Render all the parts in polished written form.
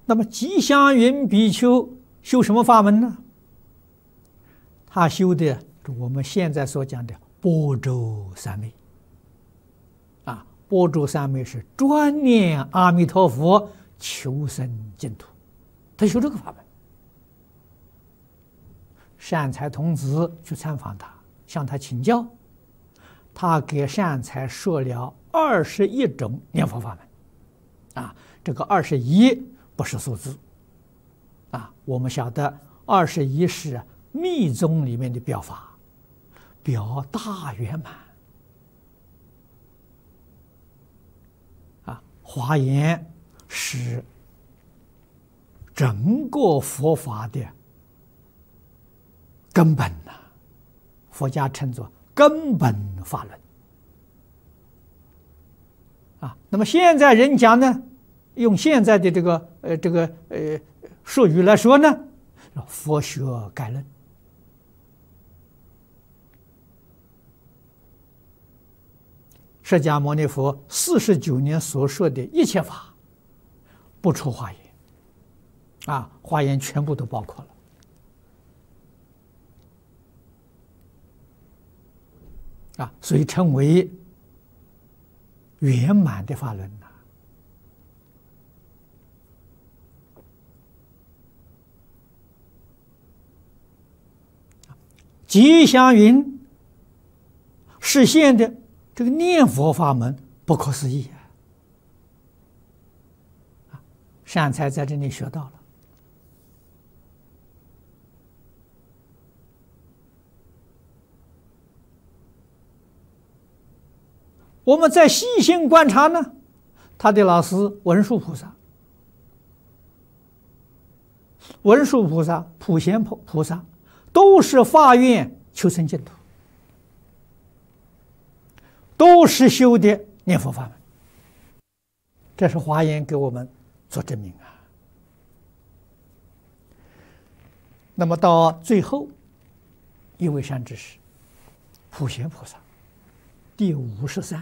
那么吉祥云比丘修什么法门呢？他修的我们现在所讲的般舟三昧。般舟三昧是专念阿弥陀佛，求生净土。他修这个法门。善财童子去参访他，向他请教，他给善财说了21种念佛法门。这个21不是数字。我们晓得21是密宗里面的表法，表大圆满。华严是整个佛法的根本呐，佛家称作根本法论。那么现在人讲呢，用现在的这个术语来说呢，佛学概论。释迦牟尼佛49年所说的一切法，不出华严。华严全部都包括了。所以称为圆满的法论。吉祥云实现的这个念佛法门不可思议。善财在这里学到了。我们再细心观察呢，他的老师文殊菩萨、普贤菩萨都是发愿求生净土，都是修的念佛法门。这是华严给我们做证明。那么到最后一位善知识普贤菩萨第53，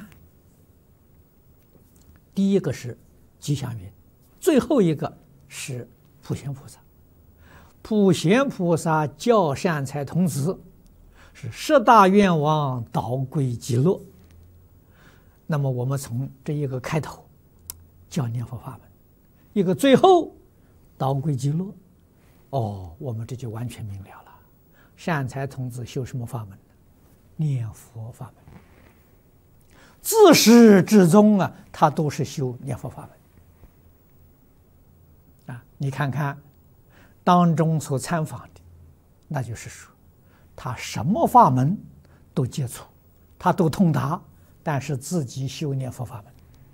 第一个是吉祥云，最后一个是普贤菩萨。普贤菩萨教善财童子是10大愿望导归极乐。那么我们从这一个开头教念佛法门，一个最后导归极乐，我们这就完全明了了。善财童子修什么法门呢？念佛法门。自始至终他都是修念佛法门。你看看当中所参访的，那就是说他什么法门都接触，他都通达，但是自己修念佛法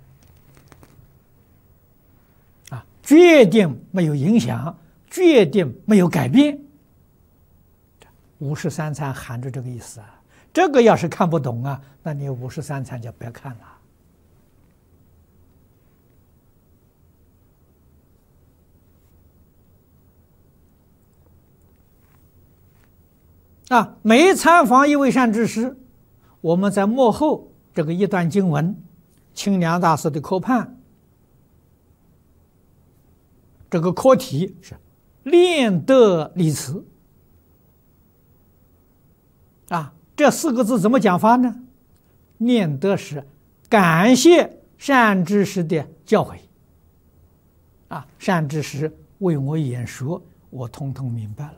门，决定没有影响，决定没有改变。53参含着这个意思。这个要是看不懂那你53参就别看了。每参访一位善知识，我们在幕后这个一段经文，清凉大师的科判，这个课题是练德立慈。这4个字怎么讲法呢？念德是感谢善知识的教诲。善知识为我演说，我通通明白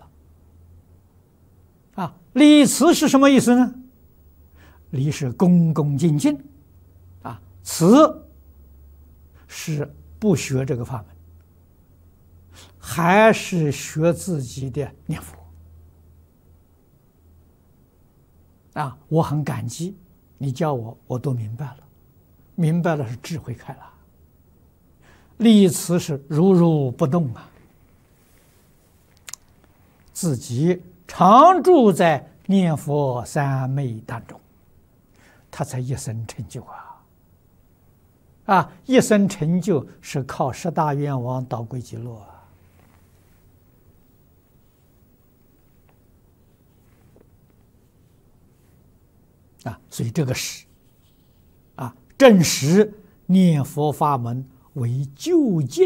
了。礼慈是什么意思呢？礼是恭恭敬敬，慈是不学这个法门，还是学自己的念佛。我很感激你教我，我都明白了，明白了是智慧开了。立慈是如如不动自己常住在念佛三昧当中，他才一生成就一生成就是靠10大愿望导归极乐。所以这个是证实念佛法门为究竟